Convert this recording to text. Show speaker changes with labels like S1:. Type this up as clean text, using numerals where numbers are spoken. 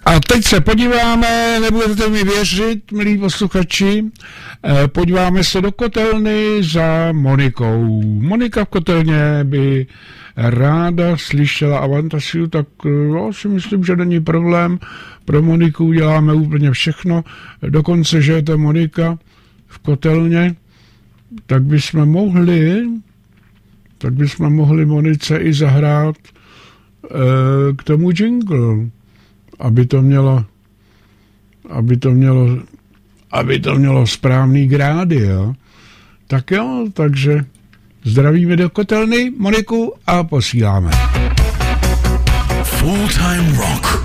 S1: A teď se podíváme, nebudete mi věřit, milí posluchači, podíváme se do kotelny za Monikou. Monika v kotelně by ráda slyšela Avantasiu, tak já si myslím, že není problém. Pro Moniku uděláme úplně všechno, dokonce, že je to Monika v kotelně, tak bychom mohli Monice i zahrát k tomu jingle, aby to mělo správný grády, jo. Tak jo, takže zdravíme do kotelny Moniku a posíláme.
S2: Full Time Rock.